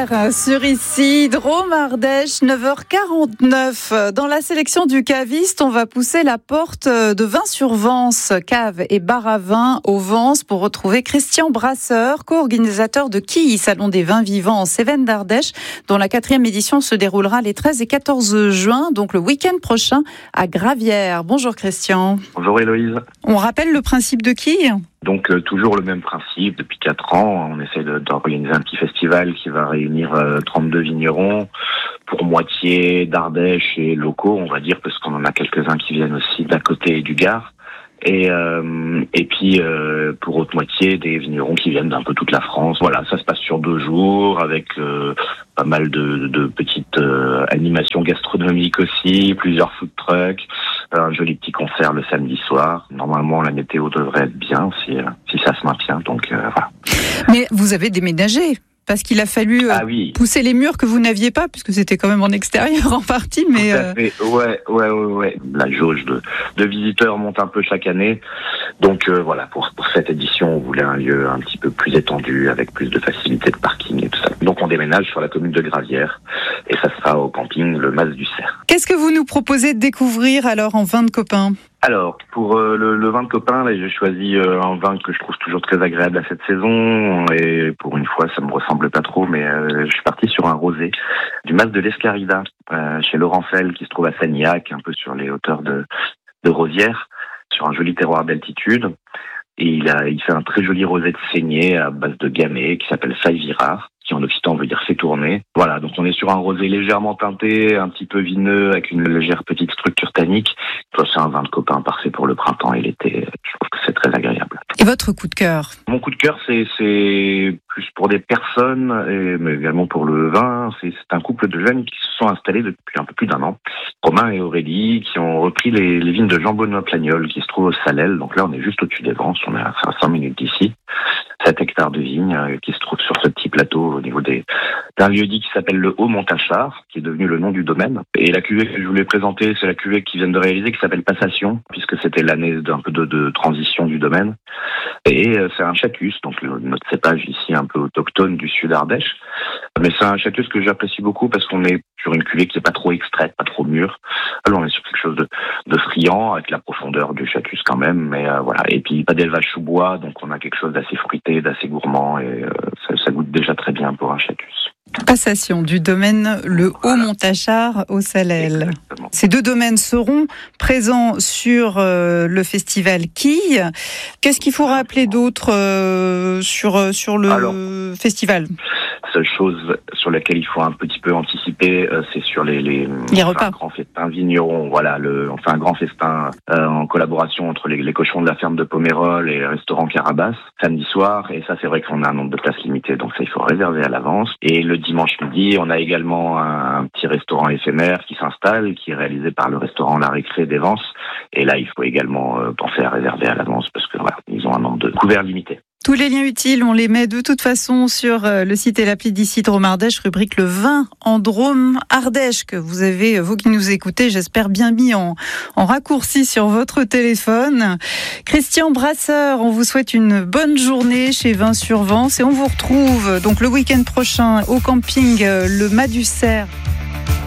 Gravière sur ici, Drôme Ardèche, 9h49. Dans la sélection du caviste, on va pousser la porte de Vins-sur-Vence, cave et bar à vin au Vence pour retrouver Christian Brasseur, co-organisateur de Quilles, Salon des vins vivants en Cévennes d'Ardèche, dont la 4e édition se déroulera les 13 et 14 juin, donc le week-end prochain à Gravière. Bonjour Christian. Bonjour Héloïse. On rappelle le principe de Quilles ? Donc toujours le même principe, depuis 4 ans, on essaie d'organiser un petit festival qui va réunir 32 vignerons, pour moitié d'Ardèche et locaux, on va dire, parce qu'on en a quelques-uns qui viennent aussi d'à côté du Gard. Et puis pour autre moitié des vignerons qui viennent d'un peu toute la France. Voilà, ça se passe sur 2 jours avec pas mal de petites animations gastronomiques aussi, plusieurs food trucks, un joli petit concert le samedi soir. Normalement la météo devrait être bien si ça se maintient. Donc voilà. Mais vous avez déménagé ? Parce qu'il a fallu pousser les murs que vous n'aviez pas, puisque c'était quand même en extérieur en partie. Mais tout à fait. Ouais. La jauge de visiteurs monte un peu chaque année. Donc voilà, pour cette édition, on voulait un lieu un petit peu plus étendu, avec plus de facilité de parking et tout ça. Donc on déménage sur la commune de Gravière, et ça sera au camping Le Mas du Cerf. Qu'est-ce que vous nous proposez de découvrir alors en vin de copain ? Alors, pour le vin de copain, là, j'ai choisi un vin que je trouve toujours très agréable à cette saison. Et pour une fois, ça me ressemble pas trop, mais je suis parti sur un rosé du Mas de l'Escarida, chez Laurent Fell, qui se trouve à Sagnac, un peu sur les hauteurs de Rosières, sur un joli terroir d'altitude. Et il fait un très joli rosé de saignée à base de gamay qui s'appelle Saïvirard, qui en occitan veut dire fait tourner. Voilà, donc on est sur un rosé légèrement teinté, un petit peu vineux, avec une légère petite structure tannique. C'est un vin de copain parfait pour le printemps et l'été. Je trouve que c'est très agréable. Et votre coup de cœur ? Mon coup de cœur, c'est plus pour des personnes, mais également pour le vin. C'est un couple de jeunes qui se sont installés depuis un peu plus d'1 an. Romain et Aurélie, qui ont repris les vignes de Jean-Benoît Plagnol, qui se trouvent au Salel. Donc là, on est juste au-dessus des Vences. On est à 500 minutes d'ici. 7 hectares de vignes qui se trouvent sur ce petit plateau au niveau d'un lieu-dit qui s'appelle le Haut-Montachard, qui est devenu le nom du domaine. Et la cuvée que je voulais présenter, c'est la cuvée qu'ils viennent de réaliser, qui s'appelle Passation, puisque c'était l'année d'un peu de transition du domaine. Et c'est un Chacus, donc notre cépage ici un peu autochtone du sud Ardèche. Mais c'est un Chacus que j'apprécie beaucoup parce qu'on est sur une cuvée qui n'est pas trop extraite, pas trop mûre. Alors on est sur quelque chose de friand, avec la profondeur du Chacus quand même, mais voilà. Et puis pas d'élevage sous bois, donc on a quelque chose d'assez fruité, d'assez gourmand, et ça goûte déjà très bien pour un Chacus. Passation du domaine Le Haut-Montachard au Salel. Exactement. Ces 2 domaines seront présents sur le festival Quilles. Qu'est-ce qu'il faut rappeler d'autre sur le festival ? Seule chose sur laquelle il faut un petit peu anticiper, c'est sur les repas. Un grand festin vigneron. Voilà, on fait un grand festin en collaboration entre les cochons de la ferme de Pomerol et le restaurant Carabas samedi soir. Et ça, c'est vrai qu'on a un nombre de places limité, donc ça, il faut réserver à l'avance. Et le dimanche midi, on a également un petit restaurant éphémère qui s'installe, qui est réalisé par le restaurant La Récré des Vences. Et là, il faut également penser à réserver à l'avance parce que voilà, ils ont un nombre de couverts limité. Tous les liens utiles, on les met de toute façon sur le site et l'appli d'ici Drôme Ardèche, rubrique le vin en Drôme Ardèche, que vous avez, vous qui nous écoutez, j'espère bien mis en raccourci sur votre téléphone. Christian Brasseur, on vous souhaite une bonne journée chez Vins-sur-Vence et on vous retrouve donc le week-end prochain au camping Le Mas du Cerf